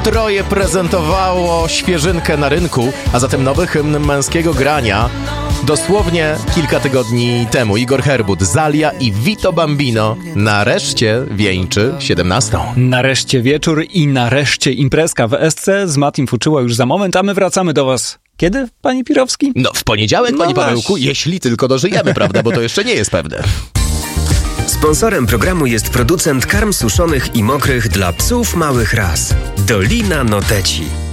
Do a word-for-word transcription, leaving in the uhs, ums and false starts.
Troje prezentowało świeżynkę na rynku, a zatem nowy hymn męskiego grania dosłownie kilka tygodni temu. Igor Herbut, Zalia i Vito Bambino nareszcie wieńczy siedemnastą. Nareszcie wieczór i nareszcie imprezka w S C z Matim Fuczyła już za moment, a my wracamy do was. Kiedy, panie Pirowski? No, w poniedziałek, No panie właśnie. Pawełku, jeśli tylko dożyjemy, prawda, bo to jeszcze nie jest pewne. Sponsorem programu jest producent karm suszonych i mokrych dla psów małych ras. Dolina Noteci.